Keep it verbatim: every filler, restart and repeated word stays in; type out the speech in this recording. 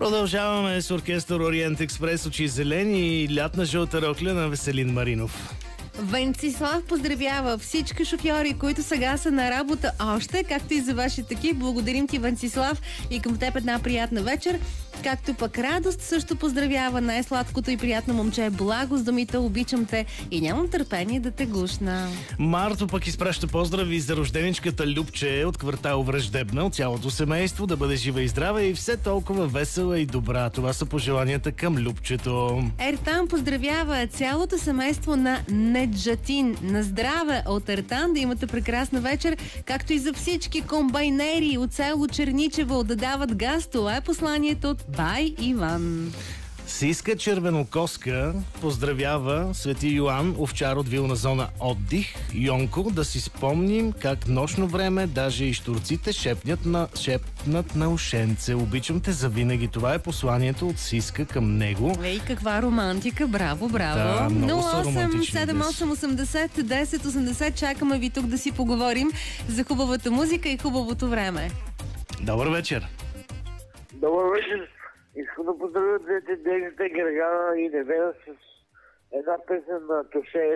Продължаваме с оркестър Ориент Експрес, очи зелени и лятна жълта рокля на Веселин Маринов. Венцислав поздравява всички шофьори, които сега са на работа още, както и за вашите екип. Благодарим ти, Венцислав, и към теб една приятна вечер. Както пък Радост също поздравява най-сладкото и приятно момче Благо с думите "Обичам те и нямам търпение да те гушна". Марто пък изпраща поздрави за рожденичката Любче от квартал Враждебна, от цялото семейство, да бъде жива и здрава и все толкова весела и добра. Това са пожеланията към Любчето. Ертан поздравява цялото семейство на Неджатин. На здраве от Ертан, да имате прекрасна вечер, както и за всички комбайнери от село Черничево да дават газ. Това е посланието от Бай Иван. Сиска Червенокоска поздравява Свети Йоан, овчар от вилна зона Отдих. Йонко, да си спомним как нощно време даже и щурците шепнат на, шепнат на ушенце. Обичам те завинаги. Това е посланието от Сиска към него. Ей, каква романтика. Браво, браво. Да, много са нула осем романтични седем осем осемдесет десет осемдесет. Чакаме ви тук да си поговорим за хубавата музика и хубавото време. Добър вечер. Добър вечер. Искам да поздравя двете дейните Гергана и Невена с една песен на Тоше